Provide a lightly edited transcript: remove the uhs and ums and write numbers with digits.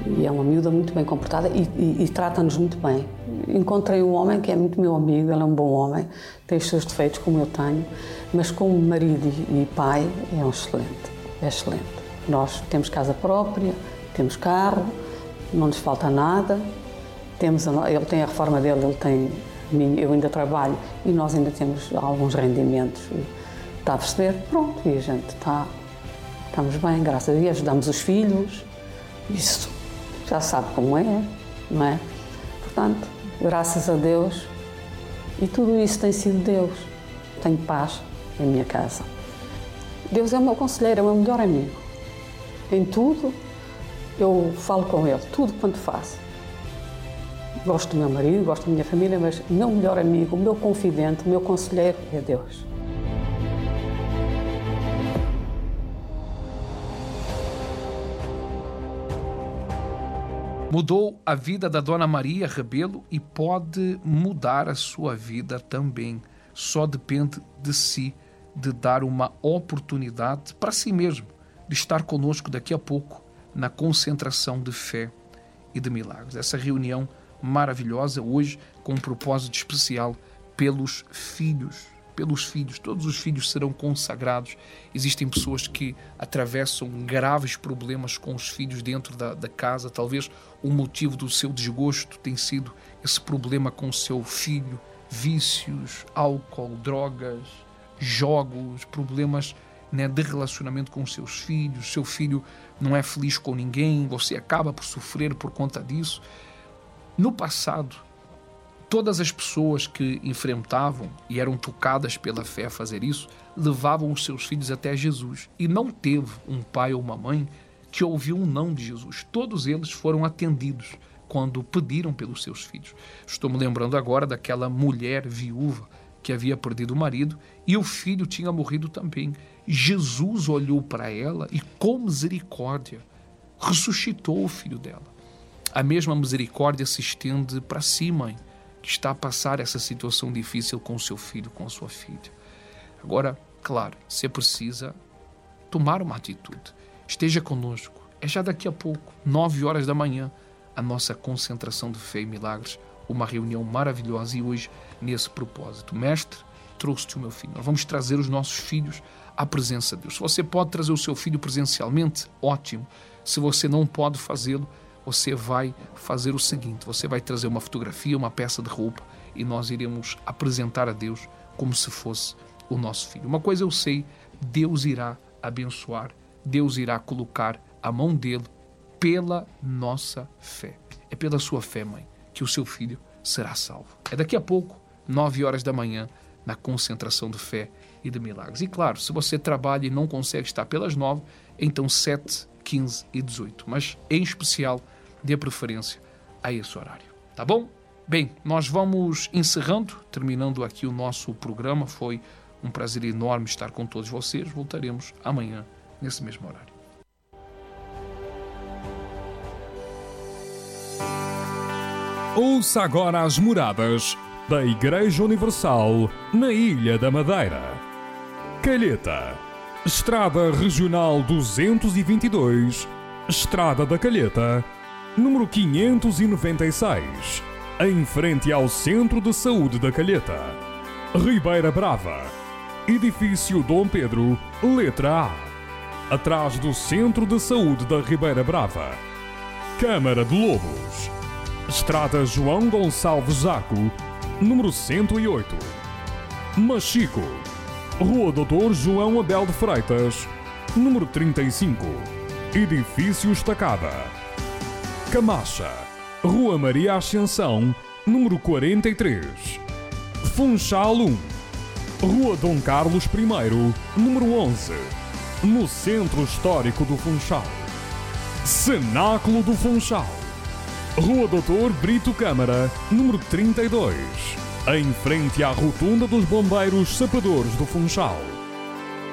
E é uma miúda muito bem comportada e trata-nos muito bem. Encontrei um homem que é muito meu amigo, ele é um bom homem, tem os seus defeitos como eu tenho, mas como marido e pai é um excelente, é excelente. Nós temos casa própria, temos carro, não nos falta nada, ele tem a reforma dele, eu ainda trabalho e nós ainda temos alguns rendimentos. Está a perceber? Pronto, e a gente estamos bem, graças a Deus, ajudamos os filhos, isso já sabe como é, não é? Portanto, graças a Deus, e tudo isso tem sido Deus. Tenho paz em minha casa. Deus é o meu conselheiro, é o meu melhor amigo. Em tudo, eu falo com ele, tudo quanto faço. Gosto do meu marido, gosto da minha família, mas o meu melhor amigo, o meu confidente, o meu conselheiro é Deus. Mudou a vida da Dona Maria Rebelo e pode mudar a sua vida também. Só depende de si, de dar uma oportunidade para si mesmo, de estar conosco daqui a pouco na concentração de fé e de milagres. Essa reunião maravilhosa hoje com um propósito especial pelos filhos. Todos os filhos serão consagrados. Existem pessoas que atravessam graves problemas com os filhos dentro da casa. Talvez o motivo do seu desgosto tenha sido esse problema com o seu filho. Vícios, álcool, drogas, jogos, problemas, de relacionamento com os seus filhos. Seu filho não é feliz com ninguém, você acaba por sofrer por conta disso. No passado, todas as pessoas que enfrentavam e eram tocadas pela fé a fazer isso, levavam os seus filhos até Jesus. E não teve um pai ou uma mãe que ouviu um não de Jesus. Todos eles foram atendidos quando pediram pelos seus filhos. Estou me lembrando agora daquela mulher viúva que havia perdido o marido e o filho tinha morrido também. Jesus olhou para ela e, com misericórdia, ressuscitou o filho dela. A mesma misericórdia se estende para si, mãe, que está a passar essa situação difícil com o seu filho, com a sua filha. Agora, claro, você precisa tomar uma atitude. Esteja conosco. É já daqui a pouco, 9 horas da manhã, a nossa concentração de fé e milagres, uma reunião maravilhosa e hoje nesse propósito. Mestre, trouxe-te o meu filho. Nós vamos trazer os nossos filhos à presença de Deus. Se você pode trazer o seu filho presencialmente, ótimo. Se você não pode fazê-lo, você vai fazer o seguinte, você vai trazer uma fotografia, uma peça de roupa e nós iremos apresentar a Deus como se fosse o nosso filho. Uma coisa eu sei, Deus irá abençoar, Deus irá colocar a mão dele pela nossa fé. É pela sua fé, mãe, que o seu filho será salvo. É daqui a pouco, 9 horas da manhã, na concentração de fé e de milagres. E claro, se você trabalha e não consegue estar pelas 9, então 7, 15 e 18. Mas, em especial, dê preferência a esse horário. Tá bom? Bem, nós vamos encerrando, terminando aqui o nosso programa. Foi um prazer enorme estar com todos vocês. Voltaremos amanhã, nesse mesmo horário. Ouça agora as moradas da Igreja Universal na Ilha da Madeira. Calheta, Estrada Regional 222, Estrada da Calheta, número 596, em frente ao Centro de Saúde da Calheta. Ribeira Brava, Edifício Dom Pedro, letra A, atrás do Centro de Saúde da Ribeira Brava. Câmara de Lobos, Estrada João Gonçalves Zaco, número 108. Machico, Rua Doutor João Abel de Freitas, número 35, Edifício Estacada. Camacha, Rua Maria Ascensão, número 43. Funchal 1, Rua Dom Carlos I, número 11, no Centro Histórico do Funchal. Cenáculo do Funchal, Rua Doutor Brito Câmara, número 32, em frente à Rotunda dos Bombeiros Sapadores do Funchal.